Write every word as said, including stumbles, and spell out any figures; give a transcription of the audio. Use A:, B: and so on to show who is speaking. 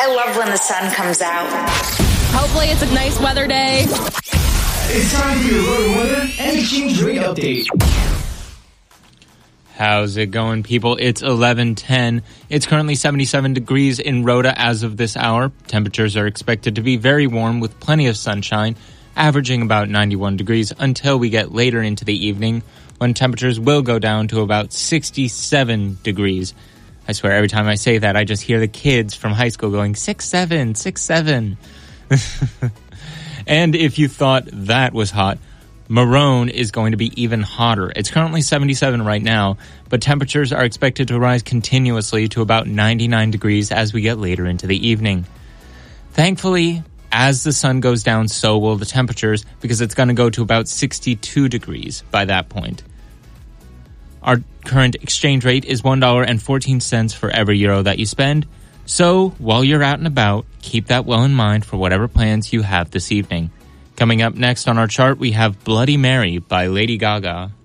A: I love when the sun comes out.
B: Hopefully it's a nice weather day.
C: It's time for your road weather and exchange rate update.
D: How's it going, people? It's eleven ten. It's currently seventy-seven degrees in Rhoda as of this hour. Temperatures are expected to be very warm with plenty of sunshine, averaging about ninety-one degrees until we get later into the evening, when temperatures will go down to about sixty-seven degrees. I swear, every time I say that, I just hear the kids from high school going, six seven, six seven. And if you thought that was hot, Marone is going to be even hotter. It's currently seventy-seven right now, but temperatures are expected to rise continuously to about ninety-nine degrees as we get later into the evening. Thankfully, as the sun goes down, so will the temperatures, because it's going to go to about sixty-two degrees by that point. Our current exchange rate is one dollar and fourteen cents for every euro that you spend. So, while you're out and about, keep that well in mind for whatever plans you have this evening. Coming up next on our chart, we have Bloody Mary by Lady Gaga.